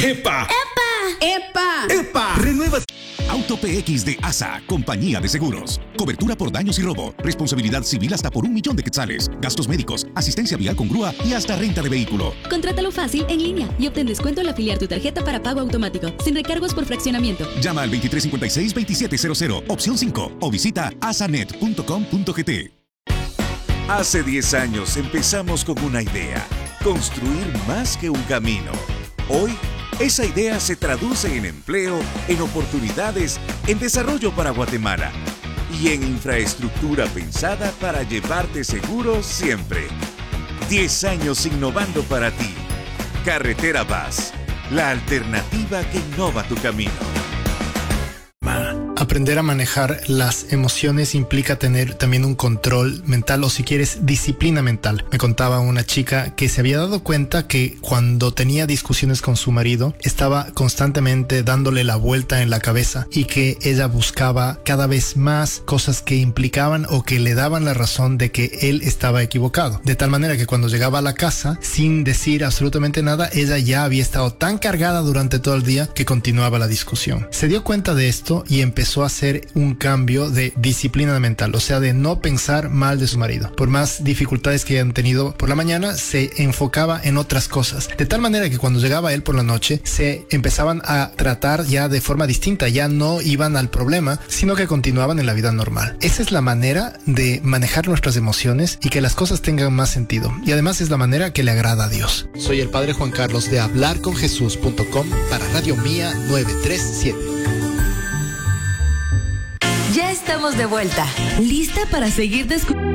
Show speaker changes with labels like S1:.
S1: ¡Epa!
S2: ¡Epa!
S1: ¡Epa! Renueva.
S3: Auto PX de ASA, compañía de seguros. Cobertura por daños y robo. Responsabilidad civil hasta por 1.000.000 de quetzales. Gastos médicos, asistencia vial con grúa y hasta renta de vehículo.
S4: Contrátalo fácil en línea y obtén descuento al afiliar tu tarjeta para pago automático, sin recargos por fraccionamiento.
S3: Llama al 2356-2700, opción 5, o visita asanet.com.gt.
S5: Hace 10 años empezamos con una idea: construir más que un camino. Hoy, esa idea se traduce en empleo, en oportunidades, en desarrollo para Guatemala y en infraestructura pensada para llevarte seguro siempre. 10 años innovando para ti. Carretera Vaz, la alternativa que innova tu camino.
S6: Aprender a manejar las emociones implica tener también un control mental, o si quieres, disciplina mental. Me contaba una chica que se había dado cuenta que cuando tenía discusiones con su marido estaba constantemente dándole la vuelta en la cabeza y que ella buscaba cada vez más cosas que implicaban o que le daban la razón de que él estaba equivocado. De tal manera que cuando llegaba a la casa, sin decir absolutamente nada, ella ya había estado tan cargada durante todo el día que continuaba la discusión. Se dio cuenta de esto y empezó a hacer un cambio de disciplina mental, o sea, de no pensar mal de su marido. Por más dificultades que hayan tenido por la mañana, se enfocaba en otras cosas. De tal manera que cuando llegaba él por la noche, se empezaban a tratar ya de forma distinta, ya no iban al problema, sino que continuaban en la vida normal. Esa es la manera de manejar nuestras emociones y que las cosas tengan más sentido. Y además es la manera que le agrada a Dios. Soy el Padre Juan Carlos de hablarconjesús.com para Radio Mía 937.
S7: Ya estamos de vuelta, lista para seguir descubriendo